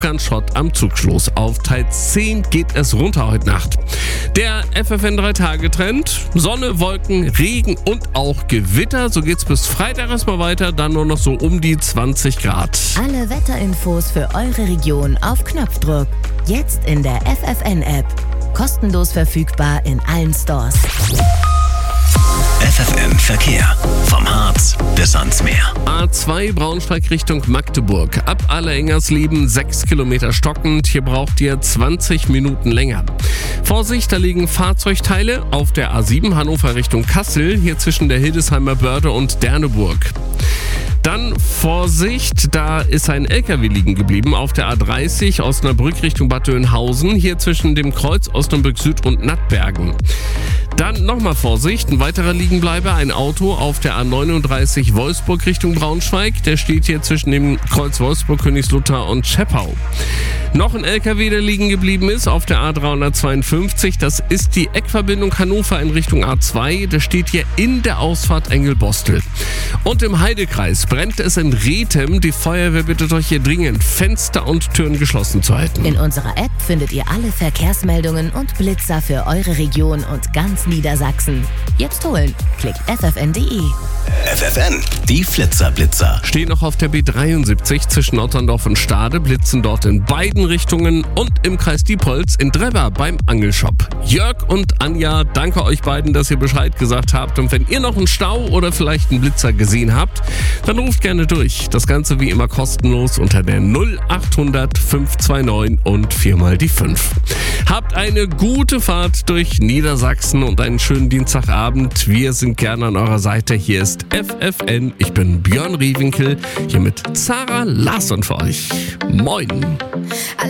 Schott am Zugschluss. Auf Teil 10 geht es runter heute Nacht. Der FFN 3-Tage-Trend: Sonne, Wolken, Regen und auch Gewitter. So geht's bis Freitag erstmal weiter, dann nur noch so um die 20 Grad. Alle Wetterinfos für eure Region auf Knopfdruck. Jetzt in der FFN-App. Kostenlos verfügbar in allen Stores. FFN Verkehr. Vom Harz bis ans Meer. A2 Braunschweig Richtung Magdeburg. Ab Allerengersleben 6 Kilometer stockend. Hier braucht ihr 20 Minuten länger. Vorsicht, da liegen Fahrzeugteile auf der A7 Hannover Richtung Kassel. Hier zwischen der Hildesheimer Börde und Derneburg. Dann Vorsicht, da ist ein LKW liegen geblieben auf der A30 Osnabrück Richtung Bad Dönhausen, hier zwischen dem Kreuz Osnabrück Süd und Nattbergen. Dann nochmal Vorsicht, ein weiterer Liegenbleiber, ein Auto auf der A39 Wolfsburg Richtung Braunschweig, der steht hier zwischen dem Kreuz Wolfsburg, Königslutter und Scheppau. Noch ein LKW, der liegen geblieben ist auf der A352, das ist die Eckverbindung Hannover in Richtung A2, der steht hier in der Ausfahrt Engelbostel. Und im Heidekreis brennt es in Rethem, die Feuerwehr bittet euch hier dringend, Fenster und Türen geschlossen zu halten. In unserer App findet ihr alle Verkehrsmeldungen und Blitzer für eure Region und ganz Niedersachsen. Jetzt holen. Klickt ffn.de. FFN, die Flitzer. Stehen noch auf der B73 zwischen Otterndorf und Stade, blitzen dort in beiden Richtungen und im Kreis Diepholz in Drebber beim Angelshop. Jörg und Anja, danke euch beiden, dass ihr Bescheid gesagt habt. Und wenn ihr noch einen Stau oder vielleicht einen Blitzer gesehen habt, dann ruft gerne durch. Das Ganze wie immer kostenlos unter der 0800 529 und 4 die 5. Habt eine gute Fahrt durch Niedersachsen und einen schönen Dienstagabend. Wir sind gerne an eurer Seite. Hier ist FFN. Ich bin Björn Rievinkel, hier mit Zara Larsson für euch. Moin.